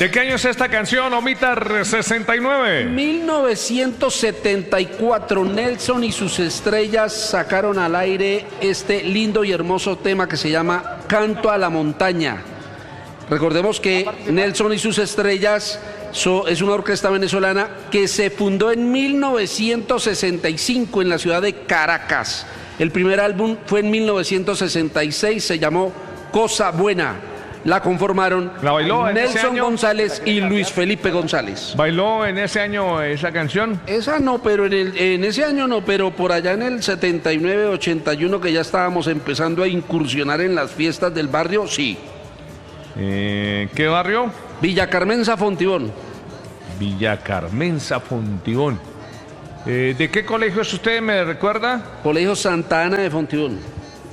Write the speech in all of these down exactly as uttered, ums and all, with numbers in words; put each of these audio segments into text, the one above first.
¿De qué año es esta canción, Omitar sesenta y nueve? mil novecientos setenta y cuatro, Nelson y sus estrellas sacaron al aire este lindo y hermoso tema que se llama Canto a la Montaña. Recordemos que Nelson y sus estrellas so, es una orquesta venezolana que se fundó en mil novecientos sesenta y cinco en la ciudad de Caracas. El primer álbum fue en mil novecientos sesenta y seis, se llamó Cosa Buena. La conformaron ¿La bailó en ese Nelson año? González y Luis Felipe González. ¿Bailó en ese año esa canción? Esa no, pero en, el, en ese año no, pero por allá en el setenta y nueve, ochenta y uno, que ya estábamos empezando a incursionar en las fiestas del barrio, sí. Eh, ¿Qué barrio? Villa Carmenza, Fontibón. Villa Carmenza, Fontibón. Eh, ¿De qué colegio es usted, me recuerda? Colegio Santa Ana de Fontibón.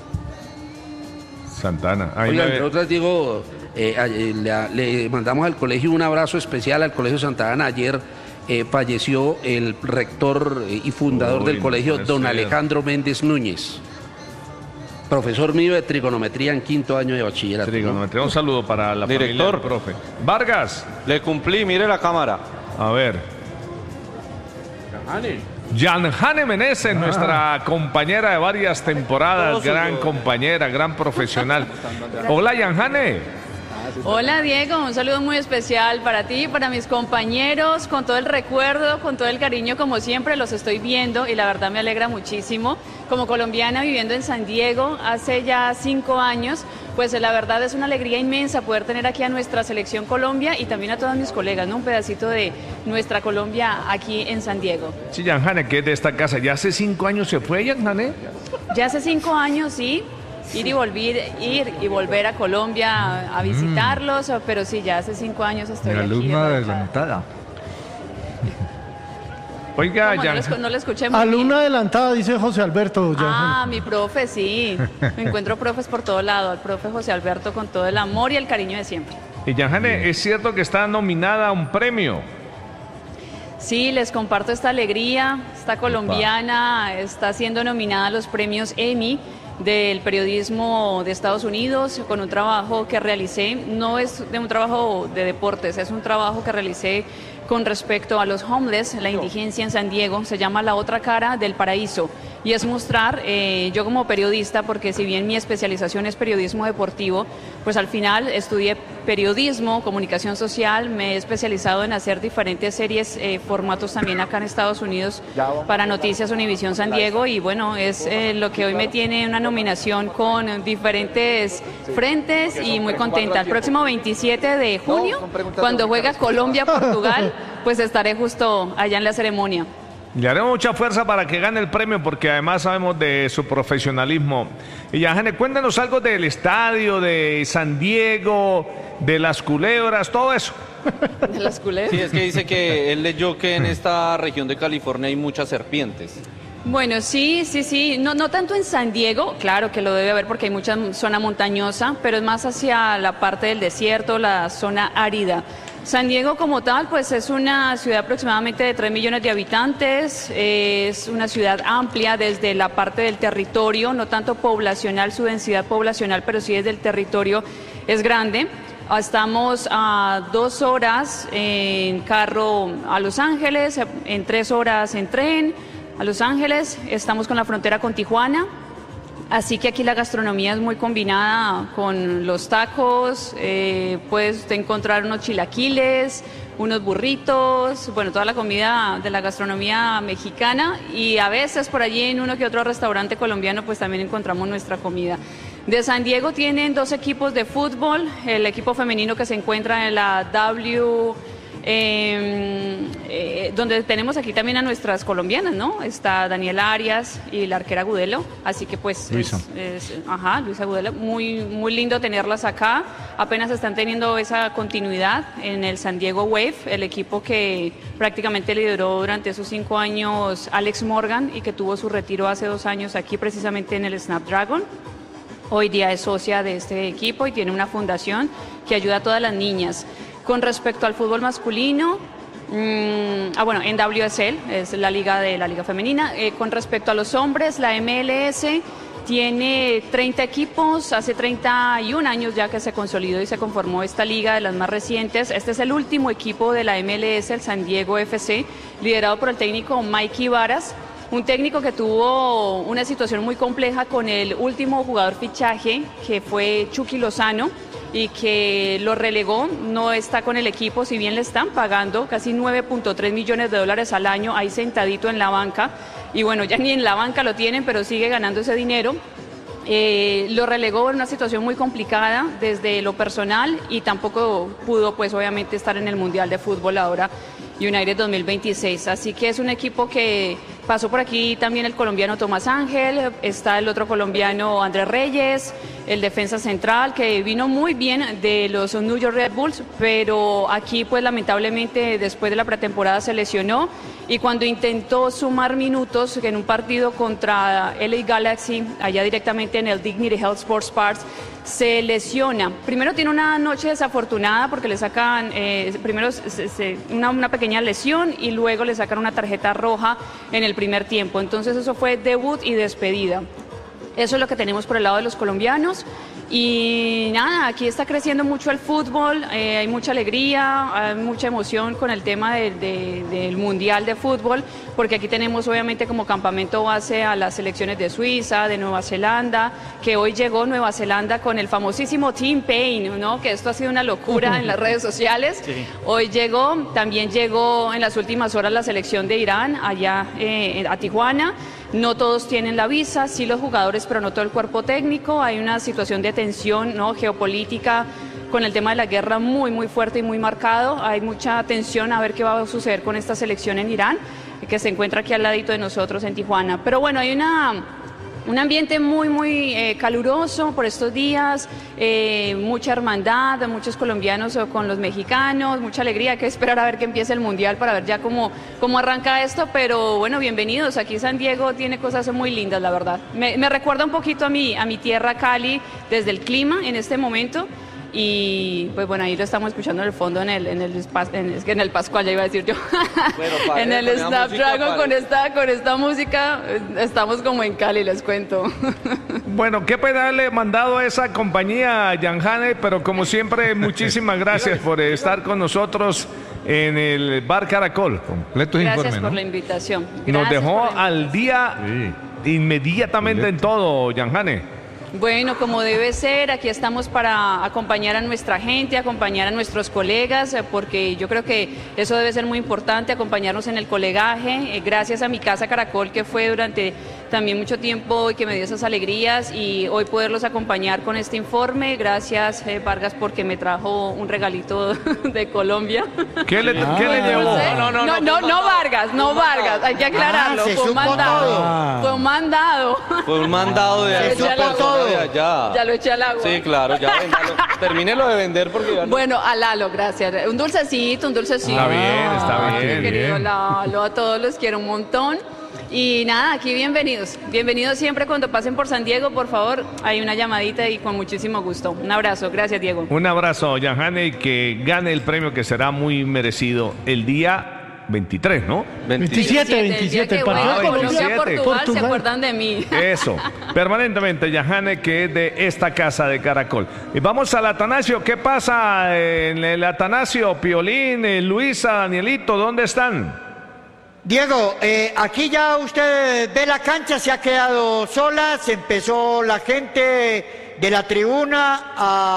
Santana. Ahí Oiga, la... entre otras digo, eh, eh, le, le mandamos al colegio un abrazo especial al Colegio Santa Ana. Ayer eh, falleció el rector y fundador Uy, del colegio, no don ser. Alejandro Méndez Núñez. Profesor mío de trigonometría en quinto año de bachillerato. Trigonometría. Un saludo para la Director. familia del profe. Vargas. Le cumplí, mire la cámara. A ver. Yanjane Meneses, nuestra compañera de varias temporadas, gran compañera, gran profesional. Hola, Yanjane. Hola Diego, un saludo muy especial para ti, para mis compañeros, con todo el recuerdo, con todo el cariño, como siempre los estoy viendo y la verdad me alegra muchísimo. Como colombiana viviendo en San Diego hace ya cinco años, pues la verdad es una alegría inmensa poder tener aquí a nuestra selección Colombia y también a todos mis colegas, ¿no? Un pedacito de nuestra Colombia aquí en San Diego. Sí, Yanjane, que es de esta casa. ¿Ya hace cinco años se fue, Yanjane? Ya hace cinco años, sí. Ir y volver, ir y volver a Colombia a, a visitarlos, mm. pero sí, ya hace cinco años estoy Mi aquí. alumna adelantada. Oiga, no, ya... le, no le escuché muy Alumna bien. adelantada, dice José Alberto. Ah, mi profe, sí. Me encuentro profes por todo lado. Al profe José Alberto con todo el amor y el cariño de siempre. Y Yanjane, ¿es cierto que está nominada a un premio? Sí, les comparto esta alegría. Esta colombiana está siendo nominada a los premios Emmy del periodismo de Estados Unidos con un trabajo que realicé, no es de un trabajo de deportes, es un trabajo que realicé con respecto a los homeless, la indigencia en San Diego, se llama La Otra Cara del Paraíso, y es mostrar, eh, yo como periodista, porque si bien mi especialización es periodismo deportivo, pues al final estudié periodismo, comunicación social, me he especializado en hacer diferentes series, eh, formatos también acá en Estados Unidos para Noticias Univisión San Diego, y bueno, es eh, lo que hoy me tiene una nominación con diferentes frentes y muy contenta. El próximo veintisiete de junio, cuando juega Colombia-Portugal, pues estaré justo allá en la ceremonia. Le haremos mucha fuerza para que gane el premio porque además sabemos de su profesionalismo. Y Yanjane, cuéntanos algo del estadio, de San Diego, de las culebras, todo eso. ¿De las culebras? Sí, es que dice que él leyó que en esta región de California hay muchas serpientes. Bueno, sí, sí, sí, no, no tanto en San Diego, claro que lo debe haber porque hay mucha zona montañosa, pero es más hacia la parte del desierto, la zona árida. San Diego como tal, pues es una ciudad aproximadamente de tres millones de habitantes, es una ciudad amplia desde la parte del territorio, no tanto poblacional, su densidad poblacional, pero sí desde el territorio es grande. Estamos a dos horas en carro a Los Ángeles, en tres horas en tren a Los Ángeles, estamos con la frontera con Tijuana. Así que aquí la gastronomía es muy combinada con los tacos, eh, puedes encontrar unos chilaquiles, unos burritos, bueno, toda la comida de la gastronomía mexicana y a veces por allí en uno que otro restaurante colombiano pues también encontramos nuestra comida. De San Diego tienen dos equipos de fútbol, el equipo femenino que se encuentra en la W... Eh, eh, donde tenemos aquí también a nuestras colombianas, ¿no? Está Daniela Arias y la arquera Gudelo, así que pues Luisa. Es, es, ajá, Luisa Gudelo, muy, muy lindo tenerlas acá, apenas están teniendo esa continuidad en el San Diego Wave, el equipo que prácticamente lideró durante esos cinco años Alex Morgan y que tuvo su retiro hace dos años aquí precisamente en el Snapdragon. Hoy día es socia de este equipo y tiene una fundación que ayuda a todas las niñas. Con respecto al fútbol masculino, mmm, ah bueno, en W S L, es la liga de la liga femenina. Eh, con respecto a los hombres, la M L S tiene treinta equipos, hace treinta y un años ya que se consolidó y se conformó esta liga de las más recientes. Este es el último equipo de la M L S, el San Diego F C, liderado por el técnico Mikey Varas, un técnico que tuvo una situación muy compleja con el último jugador fichaje, que fue Chucky Lozano, y que lo relegó, no está con el equipo, si bien le están pagando casi nueve punto tres millones de dólares al año, ahí sentadito en la banca, y bueno, ya ni en la banca lo tienen, pero sigue ganando ese dinero. Eh, lo relegó en una situación muy complicada desde lo personal y tampoco pudo, pues obviamente, estar en el Mundial de Fútbol ahora, United dos mil veintiséis, así que es un equipo que pasó por aquí también el colombiano Tomás Ángel, está el otro colombiano Andrés Reyes, el defensa central que vino muy bien de los New York Red Bulls, pero aquí pues lamentablemente después de la pretemporada se lesionó y cuando intentó sumar minutos en un partido contra L A Galaxy, allá directamente en el Dignity Health Sports Park, se lesiona. Primero tiene una noche desafortunada porque le sacan eh, primero se, se, una, una pequeña lesión y luego le sacan una tarjeta roja en el primer tiempo. Entonces eso fue debut y despedida. Eso es lo que tenemos por el lado de los colombianos. Y nada, aquí está creciendo mucho el fútbol, eh, hay mucha alegría, hay mucha emoción con el tema de, de, del Mundial de Fútbol, porque aquí tenemos obviamente como campamento base a las selecciones de Suiza, de Nueva Zelanda, que hoy llegó Nueva Zelanda con el famosísimo Team Payne, ¿no? Que esto ha sido una locura en las redes sociales. Sí. Hoy llegó, también llegó en las últimas horas la selección de Irán allá eh, a Tijuana. No todos tienen la visa, sí los jugadores, pero no todo el cuerpo técnico. Hay una situación de tensión, ¿no?, geopolítica con el tema de la guerra muy, muy fuerte y muy marcado. Hay mucha tensión a ver qué va a suceder con esta selección en Irán, que se encuentra aquí al ladito de nosotros en Tijuana. Pero bueno, hay una... un ambiente muy, muy eh, caluroso por estos días, eh, mucha hermandad, muchos colombianos con los mexicanos, mucha alegría. Hay que esperar a ver que empiece el Mundial para ver ya cómo, cómo arranca esto, pero bueno, bienvenidos. Aquí San Diego tiene cosas muy lindas, la verdad. Me, me recuerda un poquito a mi, a mi tierra Cali desde el clima en este momento. Y pues bueno, ahí lo estamos escuchando en el fondo en el en el, en, es que en el Pascual, ya iba a decir yo, bueno, en el Snapdragon con esta, con esta música estamos como en Cali, les cuento. Bueno, qué pena haberle mandado a esa compañía, Jan Hane, pero como siempre, muchísimas gracias por estar con nosotros en el Bar Caracol. Completo informe, gracias por ¿no? la invitación. Gracias. Nos dejó al día sí. inmediatamente en todo, Jan Hane. Bueno, como debe ser, aquí estamos para acompañar a nuestra gente, acompañar a nuestros colegas, porque yo creo que eso debe ser muy importante, acompañarnos en el colegaje. Gracias a mi casa Caracol, que fue durante también mucho tiempo y que me dio esas alegrías, y hoy poderlos acompañar con este informe. Gracias, eh, Vargas, porque me trajo un regalito de Colombia. ¿Qué le, ah, ¿qué le llevó? No, sé. no, no, no, no, no, no Vargas, no Vargas, hay que aclararlo, ah, fue un mandado, ah. fue un mandado. Fue un mandado de allá. De allá. Ya lo eché al agua. Sí, claro, ya termínelo de vender porque ya no. Bueno, a Lalo, gracias. Un dulcecito, un dulcecito. Está bien, está ah, bien. Querido bien. Lalo, a todos los quiero un montón. Y nada, aquí bienvenidos. Bienvenidos siempre cuando pasen por San Diego, por favor. Hay una llamadita y con muchísimo gusto. Un abrazo. Gracias, Diego. Un abrazo, Jan Hane, y que gane el premio que será muy merecido el día veintitrés, ¿no? veintisiete, veintisiete. El partido ah, Colombia, Portugal, Portugal, se acuerdan de mí. Eso, permanentemente, Jan Hane, que es de esta casa de Caracol. Y vamos al Atanasio. ¿Qué pasa en el Atanasio? Piolín, Luisa, Danielito, ¿dónde están? Diego, eh, aquí ya usted ve la cancha, se ha quedado sola, se empezó la gente de la tribuna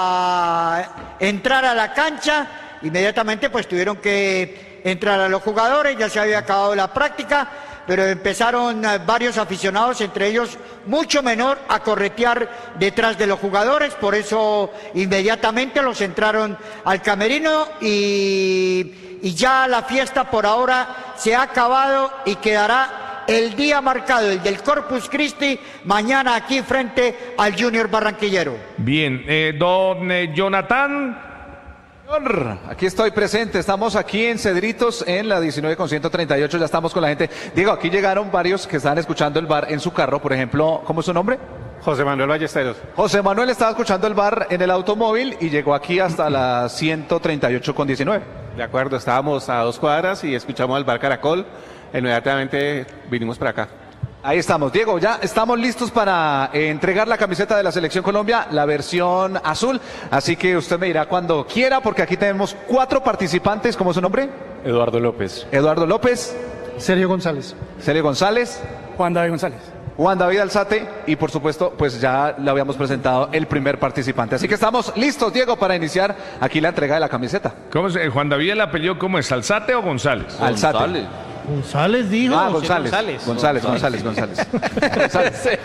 a entrar a la cancha, inmediatamente pues tuvieron que entrar a los jugadores, ya se había acabado la práctica, pero empezaron varios aficionados, entre ellos mucho menor, a corretear detrás de los jugadores, por eso inmediatamente los entraron al camerino y, y ya la fiesta por ahora se ha acabado y quedará el día marcado, el del Corpus Christi, mañana aquí frente al Junior Barranquillero. Bien, eh, don eh, Jonathan. Aquí estoy presente, estamos aquí en Cedritos en la diecinueve con ciento treinta y ocho, ya estamos con la gente. Diego, aquí llegaron varios que estaban escuchando el bar en su carro, por ejemplo, ¿cómo es su nombre? José Manuel Ballesteros. José Manuel estaba escuchando el bar en el automóvil y llegó aquí hasta la ciento treinta y ocho con diecinueve. De acuerdo, estábamos a dos cuadras y escuchamos el bar Caracol, inmediatamente vinimos para acá. Ahí estamos, Diego, ya estamos listos para eh, entregar la camiseta de la Selección Colombia, la versión azul, así que usted me dirá cuando quiera, porque aquí tenemos cuatro participantes. ¿Cómo es su nombre? Eduardo López. Eduardo López. Sergio González. Sergio González. Juan David González. Juan David Alzate, y por supuesto, pues ya le habíamos presentado el primer participante. Así que estamos listos, Diego, para iniciar aquí la entrega de la camiseta. ¿Cómo es? Juan David, el apellido, ¿cómo es? ¿Alzate o González? Alzate. González. González dijo. Ah, González. González, González, González. González.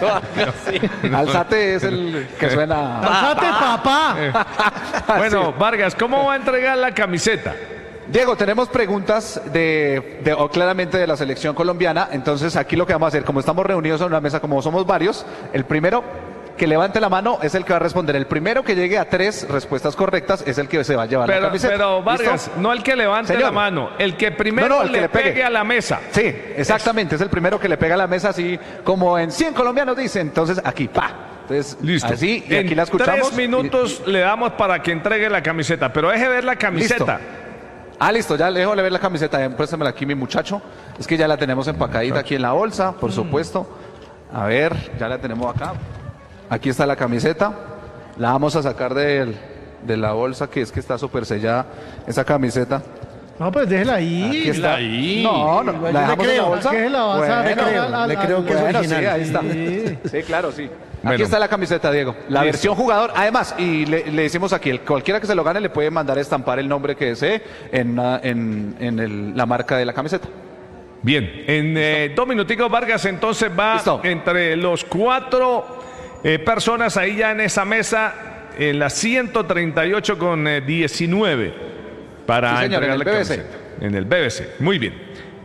Alzate es el que suena. Alzate, papá. Bueno, Vargas, ¿cómo va a entregar la camiseta? Diego, tenemos preguntas de, de o claramente de la selección colombiana. Entonces aquí lo que vamos a hacer, como estamos reunidos en una mesa, como somos varios, el primero que levante la mano es el que va a responder. El primero que llegue a tres respuestas correctas es el que se va a llevar Pero, la camiseta. pero Vargas, ¿listo? no el que levante Señor. la mano, el que primero No, no, el que le, le pegue. pegue a la mesa. Sí, exactamente, es el primero que le pega a la mesa, así como en cien colombianos dicen. Entonces aquí, pa. Entonces, Listo. así, y en aquí la escuchamos. tres minutos le damos para que entregue la camiseta, pero deje ver la camiseta. Listo. Ah, listo, ya le dejo ver la camiseta. Préstamela aquí, mi muchacho. Es que ya la tenemos empacadita aquí en la bolsa, por supuesto. A ver, ya la tenemos acá. Aquí está la camiseta. La vamos a sacar de, de la bolsa, que es que está súper sellada esa camiseta. No, pues déjela ahí. Aquí está. ahí. No, no, Igual la yo le dejamos en la creo, bolsa. que la vas a- Bueno, le creo, al- al- le creo que es bueno, original. sí, ahí está. Sí. Sí, claro, sí. Bueno. Aquí está la camiseta, Diego. La Listo. versión jugador. Además, y le, le decimos aquí, el, cualquiera que se lo gane le puede mandar a estampar el nombre que desee en, ah, en, en el- la marca de la camiseta. Bien, en eh, dos minuticos Vargas entonces va Listo. entre los cuatro eh, personas ahí ya en esa mesa, en la ciento treinta y ocho con eh, diecinueve para Sí, señor, entregar en el la B B C. camiseta. En el B B C, muy bien.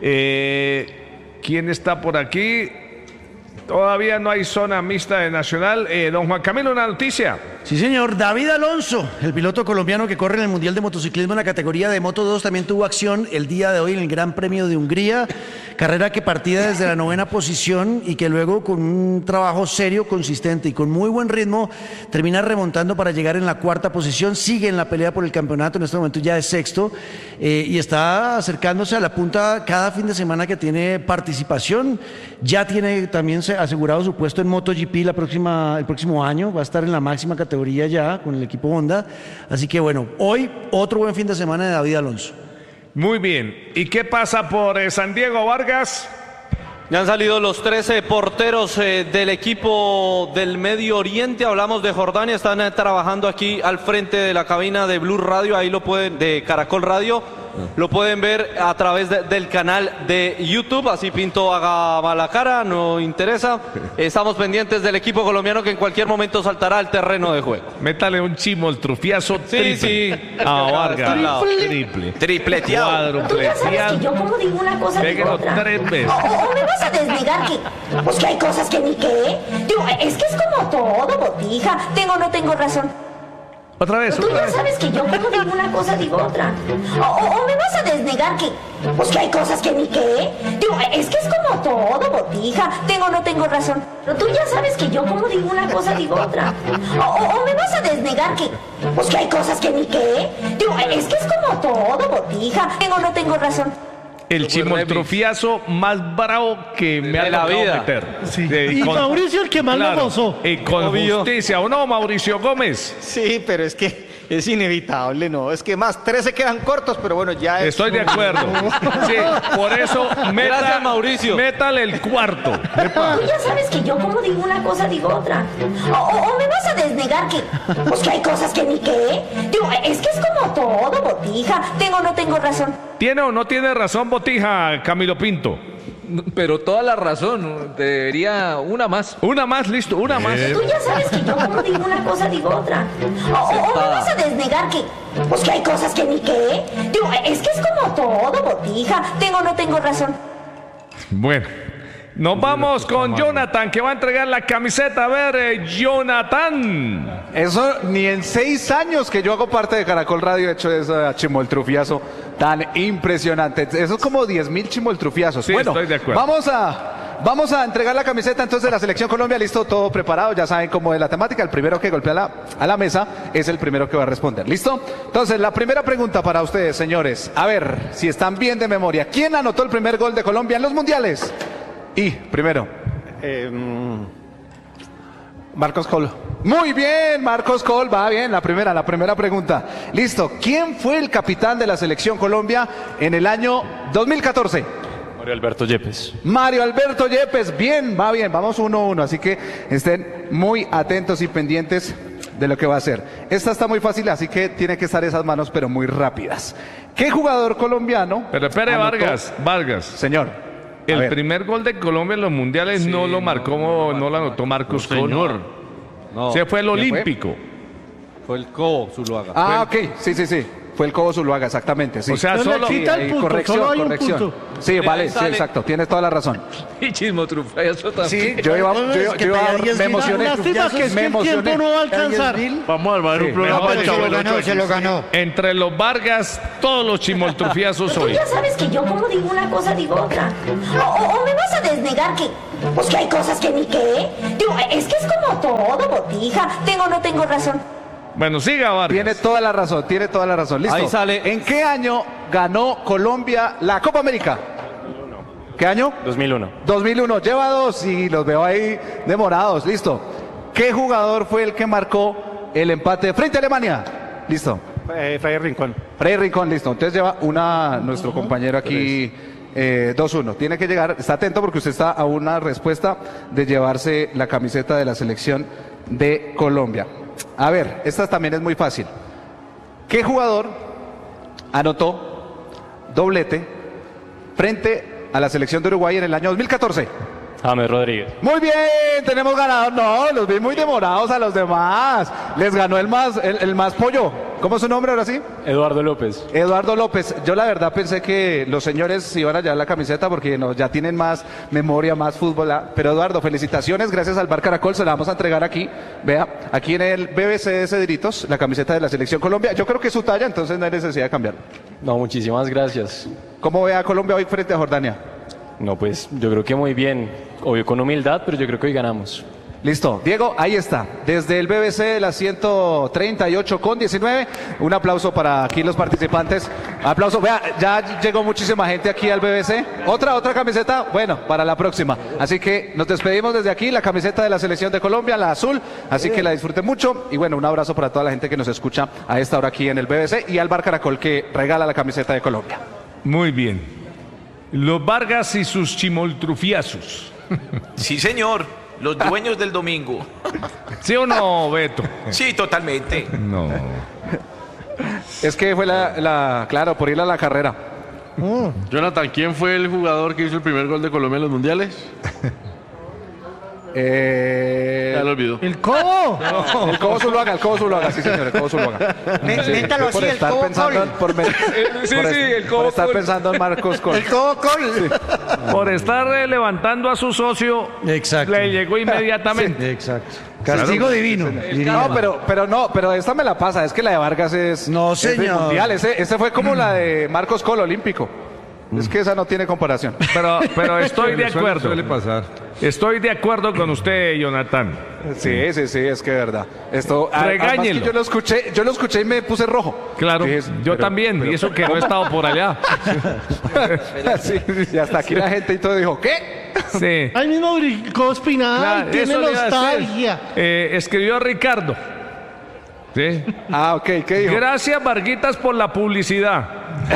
Eh, ¿Quién está por aquí? Todavía no hay zona mixta de Nacional. Eh, don Juan Camilo, una noticia. Sí, señor. David Alonso, el piloto colombiano que corre en el Mundial de Motociclismo en la categoría de Moto dos, también tuvo acción el día de hoy en el Gran Premio de Hungría. Carrera que partía desde la novena posición y que luego, con un trabajo serio, consistente y con muy buen ritmo, termina remontando para llegar en la cuarta posición. Sigue en la pelea por el campeonato, en este momento ya es sexto, eh, y está acercándose a la punta cada fin de semana que tiene participación. Ya tiene también asegurado su puesto en MotoGP la próxima, el próximo año. Va a estar en la máxima categoría ya con el equipo Honda. Así que bueno, hoy otro buen fin de semana de David Alonso. Muy bien. ¿Y qué pasa por eh, San Diego, Vargas? Ya han salido los trece porteros eh, del equipo del Medio Oriente. Hablamos de Jordania, están eh, trabajando aquí al frente de la cabina de Blue Radio, ahí lo pueden, de Caracol Radio. Lo pueden ver a través de, del canal de YouTube. Así Pinto haga mala cara, no interesa. Estamos pendientes del equipo colombiano que en cualquier momento saltará al terreno de juego. Métale un chimoltrufiazo Sí, triple. sí. A Vargas. Triple. Triple. Tripleteado. Tú ya sabes que yo como digo una cosa digo Péguelo otra. tres veces. O, o- o me vas a desnegar que, pues que hay cosas que ni qué. Digo, es que es como todo, botija. Tengo o no tengo razón. Otra vez, Tú otra ya vez. sabes que yo como digo una cosa digo otra. O, o- o me vas a desnegar que, pues que hay cosas que ni qué. Digo, es que es como todo, botija. Tengo o no tengo razón. Pero tú ya sabes que yo como digo una cosa digo otra. O, o- o me vas a desnegar que, pues que hay cosas que ni qué. Digo, es que es como todo, botija. Tengo o no tengo razón. El chimoltrufiazo más bravo que me ha de la tocado vida. meter. Sí. De- Y Mauricio el que más lo gozó. Y con Obvio. justicia, ¿o no, Mauricio Gómez? Sí, pero es que es inevitable, ¿no? Es que más, tres se quedan cortos, pero bueno, ya es... Estoy de acuerdo. Sí, por eso, meta, Gracias, Mauricio. métale el cuarto. Tú ya sabes que yo como digo una cosa digo otra. O, o- o me vas a desnegar que, pues que hay cosas que ni qué. Digo, es que es como todo, botija. Tengo o no tengo razón. ¿Tiene o no tiene razón, Botija, Camilo Pinto? Pero toda la razón, debería una más. Una más, listo, una más. Tú ya sabes que yo como digo una cosa digo otra. O, o- o me vas a desnegar que, pues que hay cosas que ni qué. Digo, es que es como todo, botija. Tengo o no tengo razón. Bueno, nos vamos con Jonathan, que va a entregar la camiseta. A ver, eh, Jonathan. Eso ni en seis años que yo hago parte de Caracol Radio he hecho ese chimoltrufiazo tan impresionante. Eso es como diez mil chimoltrufiazos. Sí, bueno, estoy de acuerdo. Vamos a, vamos a entregar la camiseta entonces de la Selección Colombia. Listo, todo preparado. Ya saben cómo es la temática. El primero que golpea la, a la mesa es el primero que va a responder. ¿Listo? Entonces, la primera pregunta para ustedes, señores. A ver, si están bien de memoria. ¿Quién anotó el primer gol de Colombia en los mundiales? Y, primero, Eh, Marcos Col. Muy bien, Marcos Col, va bien, la primera, la primera pregunta. Listo, ¿quién fue el capitán de la Selección Colombia en el año dos mil catorce? Mario Alberto Yepes. Mario Alberto Yepes, bien, va bien, vamos uno a uno, así que estén muy atentos y pendientes de lo que va a hacer. Esta está muy fácil, así que tiene que estar esas manos, pero muy rápidas. ¿Qué jugador colombiano? Pero espere, anotó... Vargas, Vargas. Señor. El primer gol de Colombia en los mundiales sí, no lo marcó, no, no lo anotó Marcos no, Col. No. Se fue el olímpico. Fue? fue el Cobo Zuluaga. Ah, ok, sí, sí, sí. Fue el Cobo Zuluaga, exactamente. Sí. O sea, no solo. le quita el punto, corrección, solo hay un corrección. punto. Sí, vale, sí, exacto. Tienes toda la razón. Y chismo trufazo también. Sí, Yo iba, yo, yo, yo iba- me emocioné. Lástima que es me que el tiempo emocioné. no va a alcanzar. Vamos a armar Sí, un programa mejor de se lo Chavo ganó, se lo ganó. Entre los Vargas, todos los chimoltrufiazos Tú hoy. ya sabes que yo como digo una cosa, digo otra. O, o- o me vas a desnegar que, pues que hay cosas que ni qué. Digo, es que es como todo, botija. Tengo o no tengo razón. Bueno, siga, Vargas. Tiene toda la razón, tiene toda la razón. Listo. Ahí sale. ¿En qué año ganó Colombia la Copa América? ¿Qué año? dos mil uno. dos mil uno. Lleva dos y los veo ahí demorados. Listo. ¿Qué jugador fue el que marcó el empate frente a Alemania? Listo. Eh, Freddy Rincón. Freddy Rincón, listo. Entonces lleva una nuestro compañero aquí eh, dos uno. Tiene que llegar, está atento porque usted está a una respuesta de llevarse la camiseta de la selección de Colombia. A ver, esta también es muy fácil. ¿Qué jugador anotó doblete frente a la selección de Uruguay en el año dos mil catorce? James Rodríguez. Muy bien, tenemos ganador. No, los vi muy demorados a los demás. Les ganó el más, el, el más pollo. ¿Cómo es su nombre ahora sí? Eduardo López. Eduardo López. Yo la verdad pensé que los señores iban a llevar la camiseta porque no, ya tienen más memoria, más fútbol. ah. Pero Eduardo, felicitaciones. Gracias al Bar Caracol. Se la vamos a entregar aquí. Vea, aquí en el B B C de Cedritos, la camiseta de la Selección Colombia. Yo creo que es su talla, entonces no hay necesidad de cambiarlo. No, muchísimas gracias. ¿Cómo ve a Colombia hoy frente a Jordania? No, pues yo creo que muy bien. Obvio con humildad, pero yo creo que hoy ganamos. Listo, Diego, ahí está. Desde el B B C de la ciento treinta y ocho con diecinueve. Un aplauso para aquí los participantes. Aplauso. Vea, ya llegó muchísima gente aquí al B B C. Otra, otra camiseta. Bueno, para la próxima. Así que nos despedimos desde aquí. La camiseta de la selección de Colombia, la azul. Así que la disfruten mucho. Y bueno, un abrazo para toda la gente que nos escucha a esta hora aquí en el B B C y al Bar Caracol que regala la camiseta de Colombia. Muy bien. Los Vargas y sus chimoltrufiazos. Sí, señor. Los dueños del domingo. ¿Sí o no, Beto? Sí, totalmente. No. Es que fue la, la claro, por ir a la carrera. Mm. Jonathan, ¿quién fue el jugador que hizo el primer gol de Colombia en los mundiales? Eh... Ya lo olvidó. ¡El Cobo! No, el Cobo Zuluaga, el Cobo Zuluaga, sí señor, el Cobo Zuluaga. Me- Sí, métalo por así, el estar Cobo pensando Col. en- por, me- sí, por sí, es- el Cobo por estar Col. pensando en Marcos Col. El Cobo Col. Por estar eh, levantando a su socio, Exacto. le llegó inmediatamente. Exacto. Castigo divino. diría. No, pero, pero no, pero esta me la pasa, es que la de Vargas es, No, es de señor. mundial, ese, ese fue como la de Marcos Col olímpico. Es que esa no tiene comparación. Pero, pero estoy de Suele- acuerdo. Suele pasar. Estoy de acuerdo con usted, Jonathan. Sí, sí, sí, es que es verdad. Esto, a- además Regáñelo. que yo lo escuché, yo lo escuché y me puse rojo. Claro, Dije, yo pero- también, pero- y eso que no he estado por allá. Sí, y hasta aquí la gente y todo dijo, ¿qué? Sí. Ahí mismo brincó Espinal, Claro, tiene eso le iba a decir. nostalgia. Eh, escribió Ricardo. Sí. Ah, ok, ¿qué dijo? Gracias, Varguitas, por la publicidad.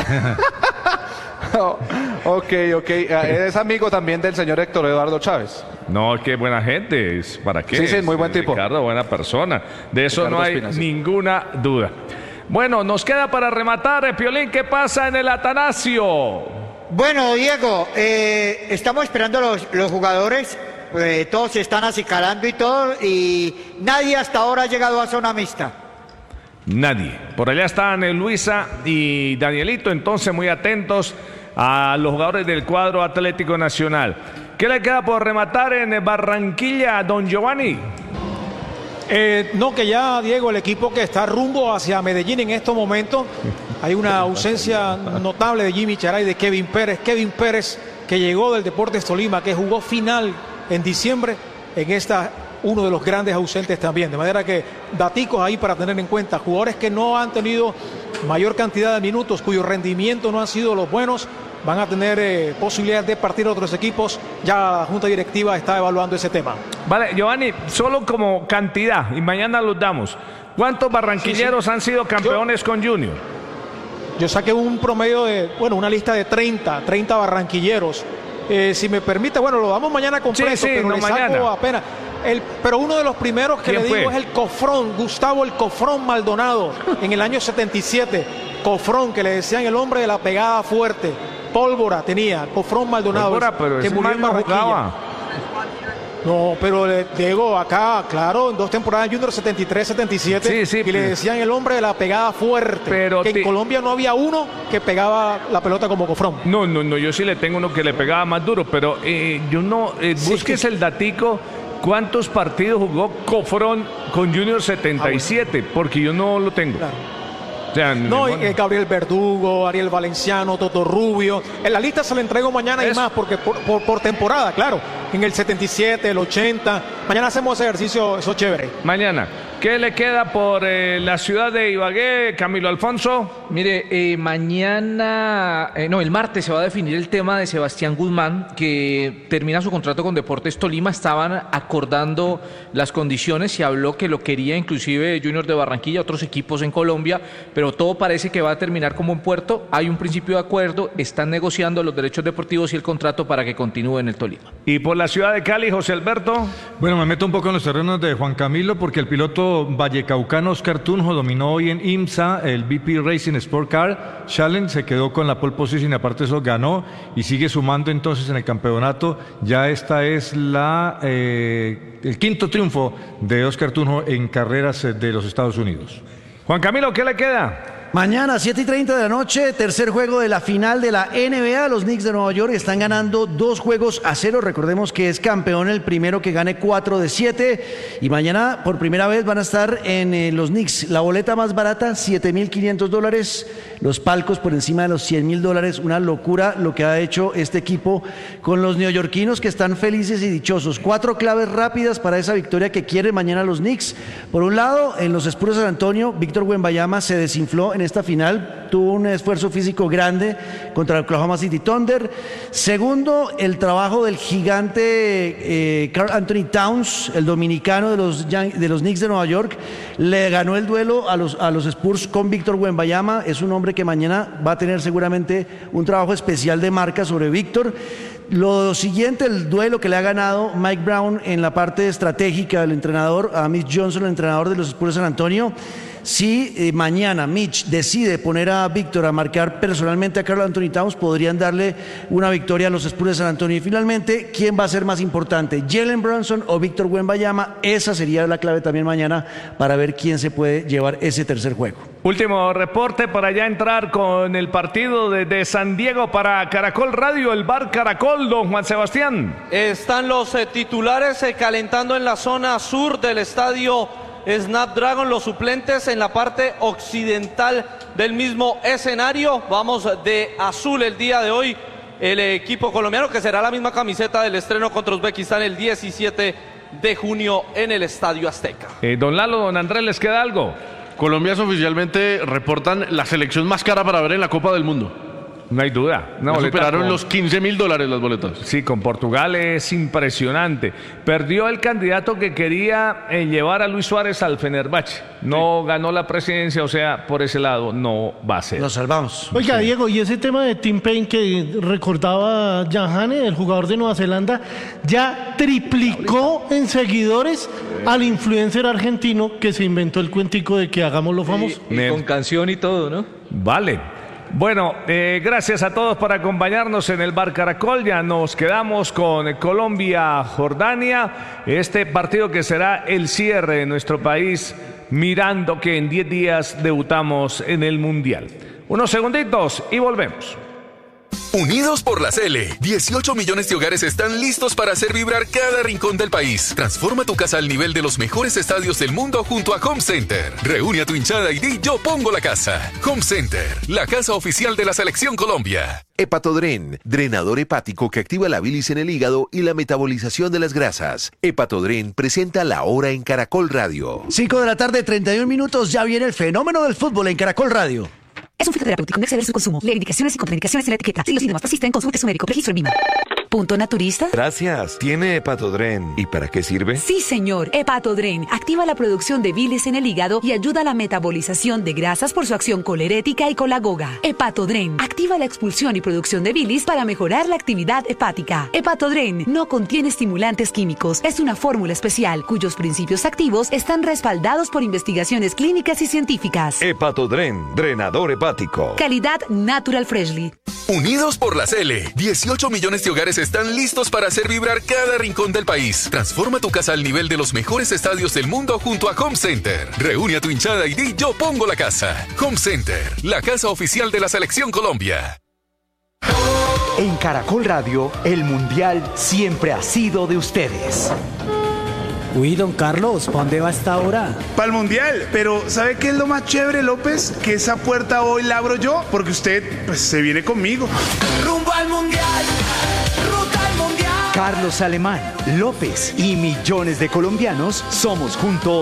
Oh, ok, ok. Eh, Es amigo también del señor Héctor Eduardo Chávez. No, qué buena gente. es- ¿Para qué? Sí, sí, muy buen tipo. Ricardo, buena persona. De eso Ricardo no hay Espina, sí. ninguna duda. Bueno, nos queda para rematar, eh, Piolín, ¿qué pasa en el Atanasio? Bueno, Diego, eh, estamos esperando los, los jugadores. eh, todos se están acicalando y todo. Y nadie hasta ahora ha llegado a zona mixta. Nadie. Por allá están eh, Luisa y Danielito, entonces muy atentos a los jugadores del cuadro Atlético Nacional. ¿Qué le queda por rematar en Barranquilla, don Giovanni? Eh, no, que ya, Diego, el equipo que está rumbo hacia Medellín en estos momentos, hay una ausencia notable de Jimmy Charay, de Kevin Pérez. Kevin Pérez, que llegó del Deportes Tolima, que jugó final en diciembre en esta uno de los grandes ausentes también. De manera que daticos ahí para tener en cuenta. Jugadores que no han tenido mayor cantidad de minutos, cuyo rendimiento no han sido los buenos, van a tener eh, posibilidades de partir a otros equipos. Ya la Junta Directiva está evaluando ese tema. Vale, Giovanni, solo como cantidad, y mañana los damos. ¿Cuántos barranquilleros sí, sí. han sido campeones yo, con Junior? Yo saqué un promedio de, bueno, una lista de treinta, treinta barranquilleros. Eh, si me permite, bueno, lo damos mañana completo, sí, sí, pero no le mañana. saco apenas. El, pero uno de los primeros que le digo fue? es el Cofrón, Gustavo el Cofrón Maldonado, en el año setenta y siete. Cofrón, que le decían el hombre de la pegada fuerte. Pólvora tenía, Cofrón Maldonado, Pólvora, pero que murió en Barranquilla. No, pero Diego, acá, claro, en dos temporadas Junior setenta y tres setenta y siete, sí, sí, y le decían el hombre de la pegada fuerte, pero que te... en Colombia no había uno que pegaba la pelota como Cofrón. No, no, no, yo sí le tengo uno que le pegaba más duro, pero eh, yo no, eh, busques sí. el datico, ¿cuántos partidos jugó Cofrón con Junior setenta y siete? Ah, porque yo no lo tengo. Claro. O sea, no, eh, Gabriel Verdugo, Ariel Valenciano, Toto Rubio. En la lista se la entrego mañana es... y más, porque por, por, por temporada, claro. En el setenta y siete, el ochenta. Mañana hacemos ese ejercicio, eso chévere. Mañana. ¿Qué le queda por eh, la ciudad de Ibagué, Camilo Alfonso? Mire, eh, mañana, eh, no, el martes se va a definir el tema de Sebastián Guzmán, que termina su contrato con Deportes Tolima. Estaban acordando las condiciones, se habló que lo quería inclusive Junior de Barranquilla, otros equipos en Colombia, pero todo parece que va a terminar como en puerto. Hay un principio de acuerdo, están negociando los derechos deportivos y el contrato para que continúe en el Tolima. ¿Y por la ciudad de Cali, José Alberto? Bueno, me meto un poco en los terrenos de Juan Camilo, porque el piloto vallecaucano Oscar Tunjo dominó hoy en IMSA el V P Racing Sport Car Challenge, se quedó con la pole position y aparte eso ganó y sigue sumando entonces en el campeonato. Ya esta es la eh, el quinto triunfo de Oscar Tunjo en carreras de los Estados Unidos. Juan Camilo, ¿qué le queda? Mañana, siete y treinta de la noche, tercer juego de la final de la N B A. Los Knicks de Nueva York están ganando dos juegos a cero. Recordemos que es campeón el primero que gane cuatro de siete. Y mañana, por primera vez, van a estar en eh, los Knicks. La boleta más barata, siete mil quinientos dólares. Los palcos por encima de los cien mil dólares. Una locura lo que ha hecho este equipo con los neoyorquinos, que están felices y dichosos. Cuatro claves rápidas para esa victoria que quieren mañana los Knicks. Por un lado, en los Spurs de San Antonio, Víctor Wembanyama se desinfló en esta final, tuvo un esfuerzo físico grande contra el Oklahoma City Thunder. Segundo, el trabajo del gigante eh, Karl Anthony Towns, el dominicano de los, de los Knicks de Nueva York, le ganó el duelo a los, a los Spurs con Víctor Wembanyama. Es un hombre que mañana va a tener seguramente un trabajo especial de marca sobre Víctor. Lo siguiente, el duelo que le ha ganado Mike Brown en la parte estratégica del entrenador a Mitch Johnson, el entrenador de los Spurs de San Antonio. Si eh, mañana Mitch decide poner a Víctor a marcar personalmente a Karl Anthony Towns, podrían darle una victoria a los Spurs de San Antonio. Y finalmente, ¿quién va a ser más importante? ¿Jalen Brunson o Víctor Wembanyama? Esa sería la clave también mañana para ver quién se puede llevar ese tercer juego. Último reporte para ya entrar con el partido de, de San Diego para Caracol Radio, el Bar Caracol, don Juan Sebastián. Están los eh, titulares eh, calentando en la zona sur del estadio Snapdragon, los suplentes en la parte occidental del mismo escenario. Vamos de azul el día de hoy, el equipo colombiano, que será la misma camiseta del estreno contra Uzbekistán el diecisiete de junio en el Estadio Azteca. Eh, don Lalo, don Andrés, ¿les queda algo? Colombianos oficialmente reportan la selección más cara para ver en la Copa del Mundo. No hay duda. No, superaron con... los quince mil dólares las boletas. Sí, con Portugal es impresionante. Perdió el candidato que quería eh, llevar a Luis Suárez al Fenerbahce. No sí. ganó la presidencia, o sea, por ese lado no va a ser. Lo salvamos. Oiga, sí. Diego, y ese tema de Tim Payne que recordaba Jahane, el jugador de Nueva Zelanda, ya triplicó en seguidores al influencer argentino que se inventó el cuentico de que hagámoslo famoso. Y, y con canción y todo, ¿no? Vale. Bueno, eh, gracias a todos por acompañarnos en el Bar Caracol. Ya nos quedamos con Colombia-Jordania, este partido que será el cierre de nuestro país, mirando que en diez días debutamos en el Mundial. Unos segunditos y volvemos. Unidos por la Cele, dieciocho millones de hogares están listos para hacer vibrar cada rincón del país. Transforma tu casa al nivel de los mejores estadios del mundo junto a Home Center. Reúne a tu hinchada y di yo pongo la casa. Home Center, la casa oficial de la Selección Colombia. Hepatodren, drenador hepático que activa la bilis en el hígado y la metabolización de las grasas. Hepatodren presenta La Hora en Caracol Radio. cinco de la tarde, treinta y un minutos, ya viene el fenómeno del fútbol en Caracol Radio. Es un fitoterapéutico, no exceder su consumo. Lee indicaciones y contraindicaciones en la etiqueta. Si los síntomas persisten, consulte a su médico. Registro en INVIMA. ¿Punto naturista? Gracias. ¿Tiene Hepatodren? ¿Y para qué sirve? Sí, señor. Hepatodren activa la producción de bilis en el hígado y ayuda a la metabolización de grasas por su acción colerética y colagoga. Hepatodren activa la expulsión y producción de bilis para mejorar la actividad hepática. Hepatodren no contiene estimulantes químicos. Es una fórmula especial cuyos principios activos están respaldados por investigaciones clínicas y científicas. Hepatodren, drenador hepático. Calidad Natural Freshly. Unidos por la Cele, dieciocho millones de hogares están listos para hacer vibrar cada rincón del país. Transforma tu casa al nivel de los mejores estadios del mundo junto a Home Center. Reúne a tu hinchada y di yo pongo la casa. Home Center, la casa oficial de la Selección Colombia. En Caracol Radio, el Mundial siempre ha sido de ustedes. Uy, don Carlos, ¿para dónde va esta hora? Para el Mundial, pero ¿sabe qué es lo más chévere, López? Que esa puerta hoy la abro yo, porque usted, pues, se viene conmigo. ¡Rumbo al Mundial! ¡Ruta al Mundial! Carlos Alemán, López y millones de colombianos somos juntos